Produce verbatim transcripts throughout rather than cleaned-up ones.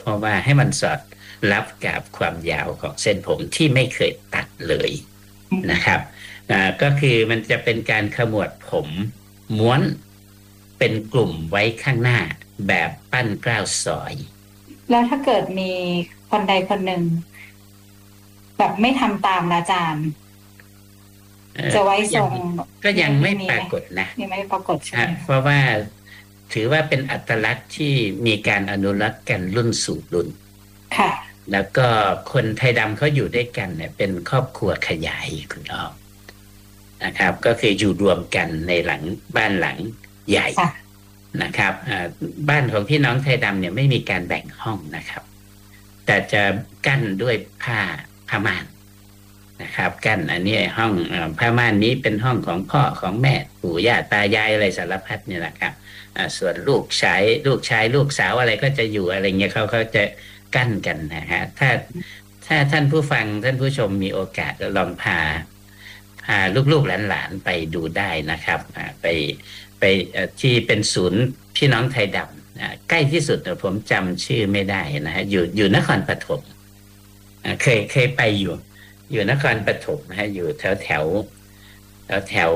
ราะว่าให้มันสอดรับกับความยาวของเส้นผมที่ไม่เคยตัดเลยนะครับอ่าก็คือมันจะเป็นการขมวดผมม้วนเป็นกลุ่มไว้ข้างหน้าแบบปั้นเกล้าซอยแล้วถ้าเกิดมีคนใดคนหนึ่งแบบไม่ทำตามนะอาจารย์จะไว้ทรงก็ยังไม่ปรากฏนะยังไม่ปรากฏใช่ไหมเพราะว่าถือว่าเป็นอัตลักษณ์ที่มีการอนุรักษ์กันรุ่นสู่รุ่นค่ะแล้วก็คนไทยดำเขาอยู่ด้วยกันเนี่ยเป็นครอบครัวขยายคุณอ้อมนะครับก็คืออยู่รวมกันในหลังบ้านหลังใหญ่นะครับบ้านของพี่น้องไทยดำเนี่ยไม่มีการแบ่งห้องนะครับแต่จะกั้นด้วยผ้าผ้าม่านนะครับกั้นอันนี้ห้องผ้าม่านนี้เป็นห้องของพ่อของแม่ปู่ย่าตายายอะไรสารพัดเนี่ยนะครับส่วนลูกชายลูกชายลูกสาวอะไรก็จะอยู่อะไรเงี้ยเขาเขาจะกั้นกันนะฮะถ้าถ้าท่านผู้ฟังท่านผู้ชมมีโอกาสลองพาพาลูกๆหลานๆไปดูได้นะครับไปไปที่เป็นศูนย์พี่น้องไทยดำใกล้ที่สุดผมจำชื่อไม่ได้นะฮะอยู่อยู่นครปฐมเคยเคยไปอยู่อยู่นครปฐมนะฮะอยู่แถวแถวแถวแถว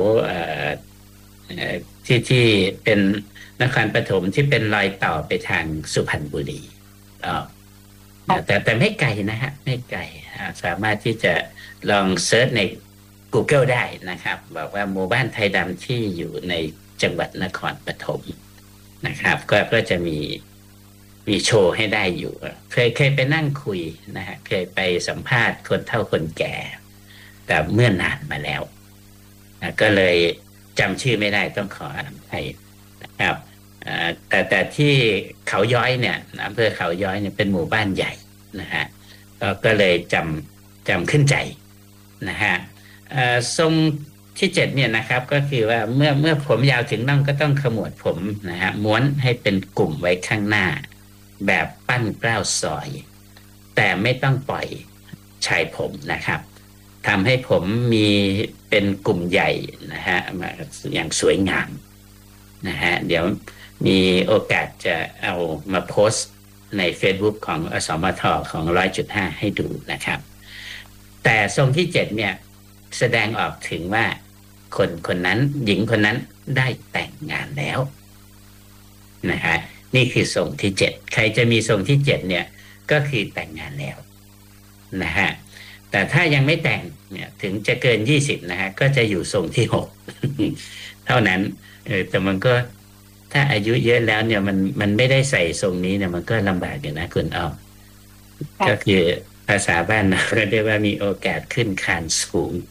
ที่ที่เป็นนครปฐมที่เป็นรอยต่อไปทางสุพรรณบุรีอ๋อแต่แต่ไม่ไกลนะฮะไม่ไกลสามารถที่จะลองเซิร์ชใน Google ได้นะครับบอกว่าหมู่บ้านไทยดำที่อยู่ในจังหวัดนครปฐมนะครับก็ก็จะมีมีโชว์ให้ได้อยู่เคยเคยไปนั่งคุยนะฮะเคยไปสัมภาษณ์คนเฒ่าคนแก่แต่เมื่อนานมาแล้วก็เลยจำชื่อไม่ได้ต้องขออภัยนะครับแต่แต่ที่เขาย้อยเนี่ยอำเภอเขาย้อยเนี่ยเป็นหมู่บ้านใหญ่นะฮะก็เลยจำจำขึ้นใจนะฮะทรงที่เจ็ดเนี่ยนะครับก็คือว่าเมื่อเมื่อผมยาวถึงน่องก็ต้องขมวดผมนะฮะม้วนให้เป็นกลุ่มไว้ข้างหน้าแบบปั้นเกล้าซอยแต่ไม่ต้องปล่อยชายผมนะครับทำให้ผมมีเป็นกลุ่มใหญ่นะฮะอย่างสวยงามนะฮะเดี๋ยวมีโอกาสจะเอามาโพสต์ใน Facebook ของอสมทของ หนึ่งร้อยจุดห้า ให้ดูนะครับแต่ทรงที่เจ็ดเนี่ยแสดงออกถึงว่าคนคนนั้นหญิงคนนั้นได้แต่งงานแล้วนะฮะนี่คือทรงที่เจ็ดใครจะมีทรงที่เจ็ดเนี่ยก็คือแต่งงานแล้วนะฮะแต่ถ้ายังไม่แต่งเนี่ยถึงจะเกินยี่สิบนะฮะก็จะอยู่ทรงที่หกเท่านั้นเออแต่มันก็ถ้าอายุเยอะแล้วเนี่ยมันมันไม่ได้ใส่ทรงนี้เนี่ยมันก็ลำบากอยู่นะคุณอ้อมก็คือภาษาบ้านเราเรียกว่ามีโอกาสขึ้นคานสูง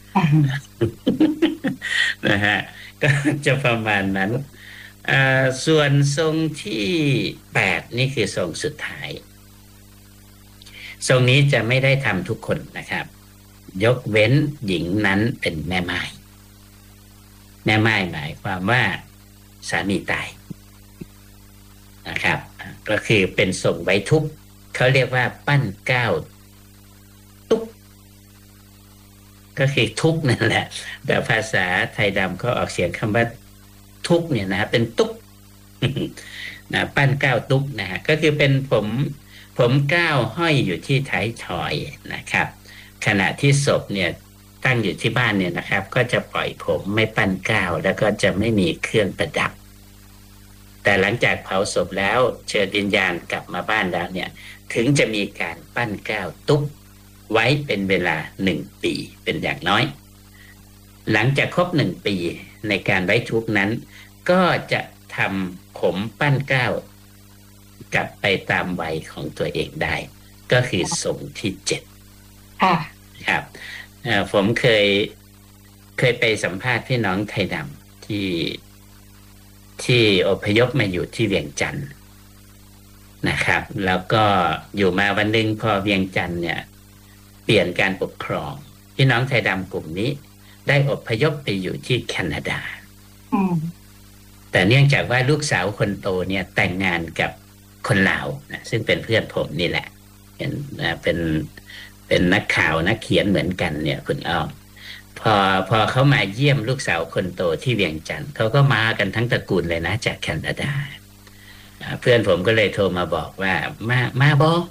นะฮะก็จะประมาณนั้นส่วนทรงที่แปดนี่คือทรงสุดท้ายทรงนี้จะไม่ได้ทำทุกคนนะครับยกเว้นหญิงนั้นเป็นแม่ไม้แม่ไม้หมายความว่าสามีตายนะครับก็คือเป็นทรงไว้ทุกข์เขาเรียกว่าปั้นเกล้าทุกข์ก็คือทุกข์นั่นแหละแต่ภาษาไทยดำเขาออกเสียงคำว่าทุกข์เนี่ยนะเป็นตุ๊กนะปั้นเกล้าตุ๊กนะฮะก็คือเป็นผมผมเกล้าห้อยอยู่ที่ท้ายทอยนะครับขณะที่ศพเนี่ยตั้งอยู่ที่บ้านเนี่ยนะครับก็จะปล่อยผมไม่ปั้นเกล้าแล้วก็จะไม่มีเครื่องประดับแต่หลังจากเผาศพแล้วเชิญวิญญาณกลับมาบ้านแล้วเนี่ยถึงจะมีการปั้นเกล้าตุ๊กไว้เป็นเวลาหนึ่งปีเป็นอย่างน้อยหลังจากครบหนึ่งปีในการไว้ทุกนั้นก็จะทำผมปั้นเกล้ากลับไปตามวัยของตัวเองได้ก็คือทรงที่เจ็ดครับผมเคยเคยไปสัมภาษณ์พี่น้องไทยดำที่ที่อพยพมาอยู่ที่เวียงจันทร์นะครับแล้วก็อยู่มาวันหนึ่งพอเวียงจันทร์เนี่ยเปลี่ยนการปกครองพี่น้องไทยดำกลุ่มนี้ได้อพยพไปอยู่ที่แคนาดาแต่เนื่องจากว่าลูกสาวคนโตเนี่ยแต่งงานกับคนลาวนะซึ่งเป็นเพื่อนผมนี่แหละเป็นเป็นเป็นนักข่าวนักเขียนเหมือนกันเนี่ยคุณอ้อมพอพอเขามาเยี่ยมลูกสาวคนโตที่เวียงจันทร์เขาก็มากันทั้งตระกูลเลยนะจากแคนาดาเพื่อนผมก็เลยโทรมาบอกว่ามามาบอ